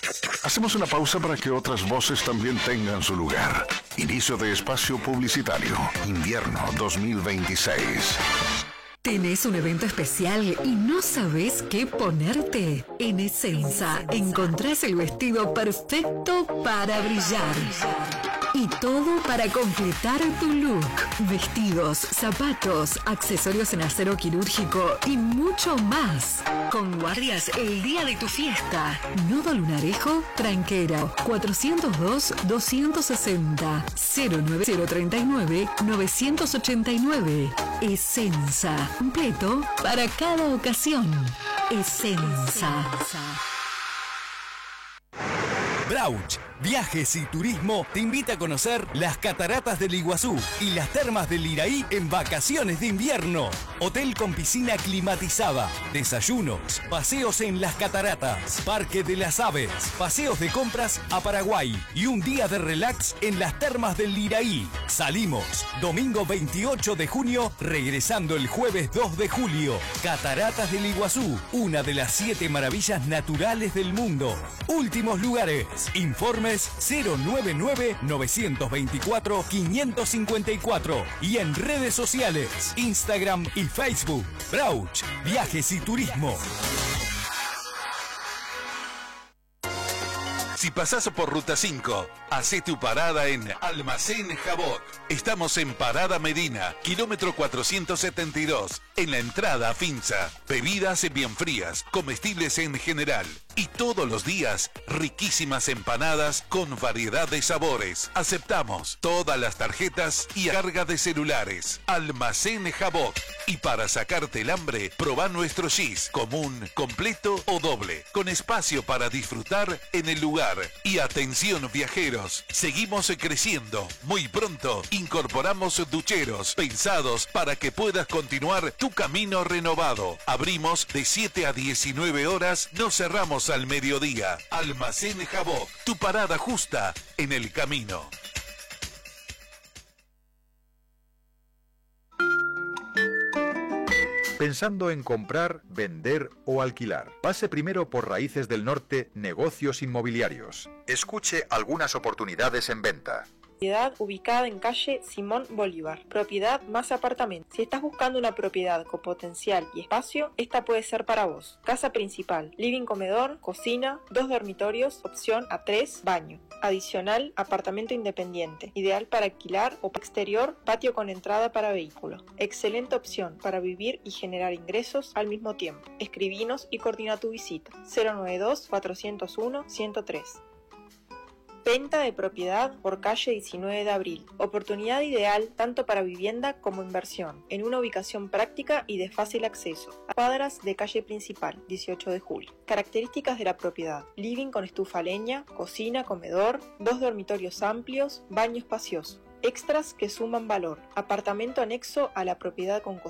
Hacemos una pausa para que otras voces también tengan su lugar. Inicio de espacio publicitario. Invierno 2026. ¿Tenés un evento especial y no sabés qué ponerte? En Essenza encontrás el vestido perfecto para brillar. Y todo para completar tu look. Vestidos, zapatos, accesorios en acero quirúrgico y mucho más. Con guardias el día de tu fiesta. Nodo Lunarejo, Tranquero, 402-260, 09039-989. Essenza, completo para cada ocasión. Essenza. Brauch Viajes y Turismo te invita a conocer las cataratas del Iguazú y las termas del Iraí en vacaciones de invierno. Hotel con piscina climatizada, desayunos, paseos en las cataratas, Parque de las Aves, paseos de compras a Paraguay y un día de relax en las termas del Iraí. Salimos domingo 28 de junio, regresando el jueves 2 de julio. Cataratas del Iguazú, una de las 7 maravillas naturales del mundo. Últimos lugares. Informes 099-924-554 y en redes sociales, Instagram y Facebook. Brauch Viajes y Turismo. Si pasás por Ruta 5, hacé tu parada en Almacén Jabot. Estamos en Parada Medina, kilómetro 472, en la entrada a Finza. Bebidas bien frías, comestibles en general. Y todos los días, riquísimas empanadas con variedad de sabores. Aceptamos todas las tarjetas y carga de celulares. Almacén Jabot. Y para sacarte el hambre, probá nuestro gis, común, completo o doble, con espacio para disfrutar en el lugar. Y atención viajeros, seguimos creciendo. Muy pronto incorporamos ducheros pensados para que puedas continuar tu camino renovado. Abrimos de 7 a 19 horas, no cerramos al mediodía. Almacén Jabot, tu parada justa en el camino. Pensando en comprar, vender o alquilar. Pase primero por Raíces del Norte, Negocios Inmobiliarios. Escuche algunas oportunidades en venta. Propiedad ubicada en calle Simón Bolívar. Propiedad más apartamento. Si estás buscando una propiedad con potencial y espacio, esta puede ser para vos. Casa principal, living, comedor, cocina, 2 dormitorios, opción a 3, baño. Adicional, apartamento independiente. Ideal para alquilar o exterior, patio con entrada para vehículos. Excelente opción para vivir y generar ingresos al mismo tiempo. Escribinos y coordina tu visita. 092-401-103. Venta de propiedad por calle 19 de abril. Oportunidad ideal tanto para vivienda como inversión, en una ubicación práctica y de fácil acceso. A cuadras de calle principal, 18 de julio. Características de la propiedad: living con estufa a leña, cocina, comedor, 2 dormitorios amplios, baño espacioso. Extras que suman valor: apartamento anexo a la propiedad con